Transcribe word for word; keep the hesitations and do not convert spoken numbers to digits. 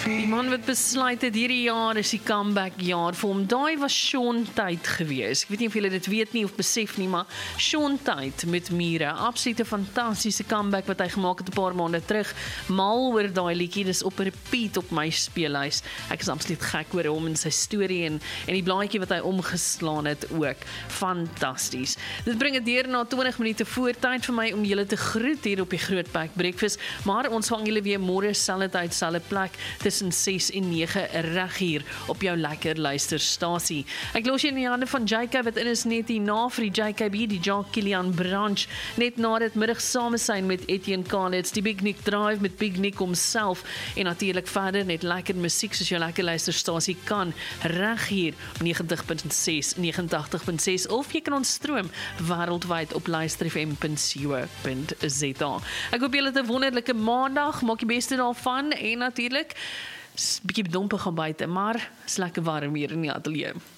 Die man wat besluit het, hierdie jaar is die comeback jaar vir hom. Daai was Sean Tyd gewees. Ek weet nie of julle dit weet nie of besef nie, maar Sean Tyd met Mira, absolute fantastiese comeback wat hy gemaak het 'n paar maande terug. Mal oor daai liedjie, dis op repeat op my speellys. Ek is absoluut gek oor hom en sy storie en en die blaadjie wat hy omgeslaan het ook. Fantasties. Dit bring dit deur na twintig minute voor tyd vir my om julle te groet hier op die Groot Pack Breakfast, maar ons vang julle weer môre selfde tyd, selfde plek tussen ses en nege reg hier op jou lekker luisterstasie. Ek los jy in die hande van J K wat in is net hierna vir die J K B, die Jacques Kilian Branch, net na dit middag samesyn met Etienne Khaleds, die Big Nick Drive met Big Nick homself en natuurlik verder net lekker musiek soos jou lekker luisterstasie kan, reg hier op negentig punt ses, negentig punt ses of jy kan ons stroom wêreldwyd op luister f m punt co punt z a. Ek hoop julle het 'n wonderlike maandag, maak die beste daarvan en natuurlik 'n bietjie dompe gaan buite, maar is lekker warm hier in die ateljee.